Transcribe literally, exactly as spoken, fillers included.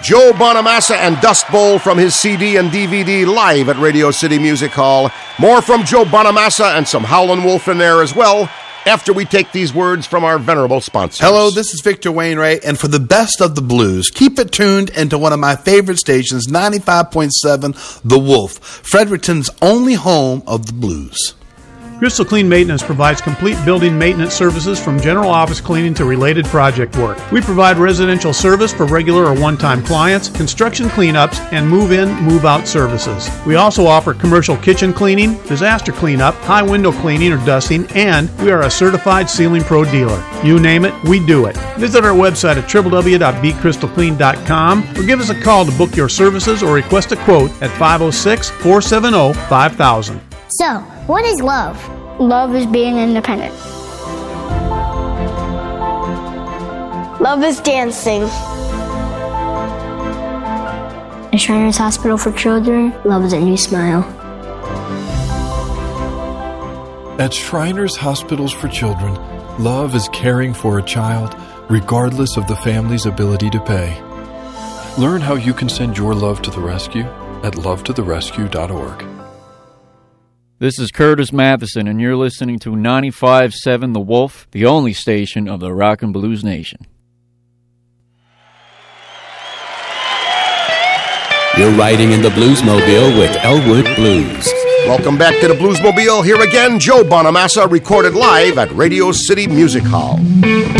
Joe Bonamassa and Dust Bowl from his C D and D V D live at Radio City Music Hall. More from Joe Bonamassa and some Howlin' Wolf in there as well, after we take these words from our venerable sponsors. Hello, this is Victor Wainwright, and for the best of the blues, keep it tuned into one of my favorite stations, ninety-five point seven The Wolf, Fredericton's only home of the blues. Crystal Clean Maintenance provides complete building maintenance services from general office cleaning to related project work. We provide residential service for regular or one-time clients, construction cleanups, and move-in, move-out services. We also offer commercial kitchen cleaning, disaster cleanup, high window cleaning or dusting, and we are a certified Ceiling Pro dealer. You name it, we do it. Visit our website at w w w dot b crystal clean dot com or give us a call to book your services or request a quote at five oh six, four seven oh, five thousand. So, what is love? Love is being independent. Love is dancing. At Shriners Hospital for Children, love is a new smile. At Shriners Hospitals for Children, love is caring for a child regardless of the family's ability to pay. Learn how you can send your love to the rescue at love to the rescue dot org. This is Curtis Matheson, and you're listening to ninety-five point seven The Wolf, the only station of the Rock and Blues Nation. You're riding in the Bluesmobile with Elwood Blues. Welcome back to the Bluesmobile. Here again, Joe Bonamassa, recorded live at Radio City Music Hall.